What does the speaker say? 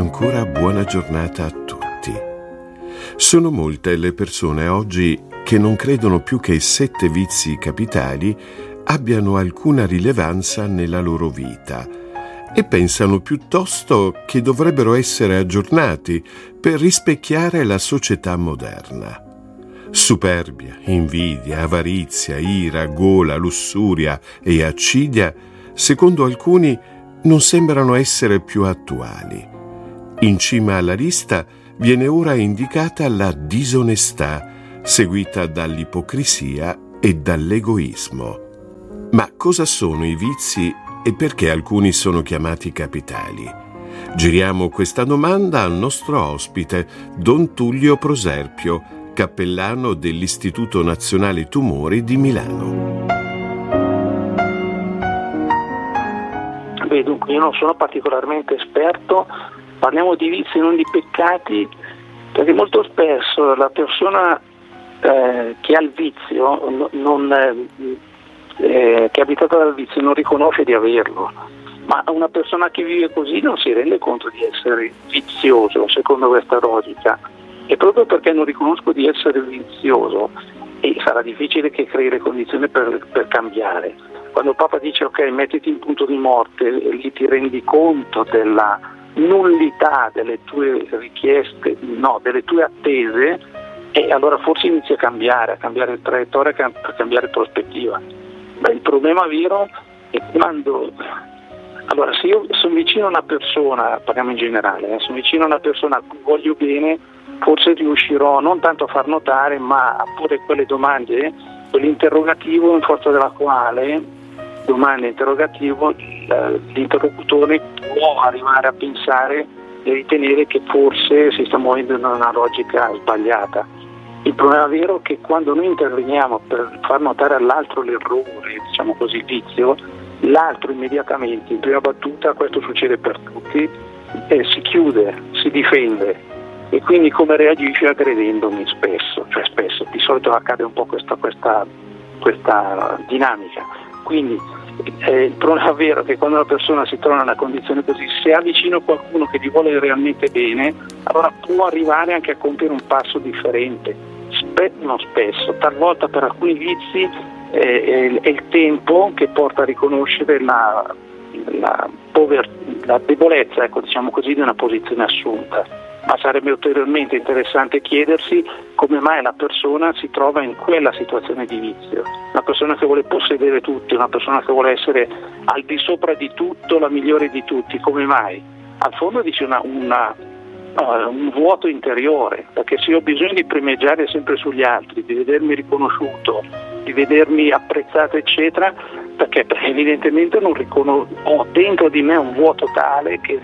ancora buona giornata a tutti. Sono molte le persone oggi che non credono più che i 7 vizi capitali abbiano alcuna rilevanza nella loro vita e pensano piuttosto che dovrebbero essere aggiornati per rispecchiare la società moderna. Superbia, invidia, avarizia, ira, gola, lussuria e accidia, secondo alcuni, non sembrano essere più attuali. In cima alla lista viene ora indicata la disonestà, seguita dall'ipocrisia e dall'egoismo. Ma cosa sono i vizi e perché alcuni sono chiamati capitali? Giriamo questa domanda al nostro ospite, Don Tullio Proserpio, cappellano dell'Istituto Nazionale Tumori di Milano. Dunque, io non sono particolarmente esperto, parliamo di vizi, non di peccati, perché molto spesso la persona che ha il vizio, che è abitata dal vizio, non riconosce di averlo, ma una persona che vive così non si rende conto di essere vizioso, secondo questa logica. E proprio perché non riconosco di essere vizioso, e sarà difficile che crei le condizioni per cambiare. Quando il Papa dice ok, mettiti in punto di morte, lì ti rendi conto della nullità delle tue richieste, no, delle tue attese, e allora forse inizi a cambiare traiettoria, a cambiare prospettiva. Il problema vero è quando, allora, se io sono vicino a una persona, parliamo in generale, sono vicino a una persona a cui voglio bene, forse riuscirò non tanto a far notare, ma a porre quelle domande, quell'interrogativo in forza della quale, domanda interrogativo, l'interlocutore può arrivare a pensare e ritenere che forse si sta muovendo in una logica sbagliata. Il problema vero è che quando noi interveniamo per far notare all'altro l'errore, diciamo così, il vizio, l'altro immediatamente, in prima battuta, questo succede per tutti, si chiude, si difende. E quindi come reagisce? Aggredendomi spesso, di solito accade un po' questa dinamica. Quindi il problema vero è che quando una persona si trova in una condizione così, se ha vicino qualcuno che gli vuole realmente bene, allora può arrivare anche a compiere un passo differente. Non spesso, talvolta per alcuni vizi è il tempo che porta a riconoscere la debolezza, ecco, diciamo così, di una posizione assunta. Ma sarebbe ulteriormente interessante chiedersi come mai la persona si trova in quella situazione di vizio. Una persona che vuole possedere tutti, una persona che vuole essere al di sopra di tutto, la migliore di tutti, come mai? Al fondo dice un vuoto interiore, perché se io ho bisogno di primeggiare sempre sugli altri, di vedermi riconosciuto, di vedermi apprezzato, eccetera, perché evidentemente non ho dentro di me un vuoto tale che